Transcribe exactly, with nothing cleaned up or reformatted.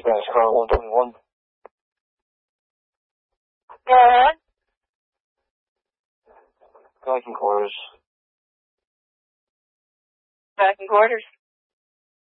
Spanish car one twenty-one. Go ahead. Packing quarters. Packing quarters.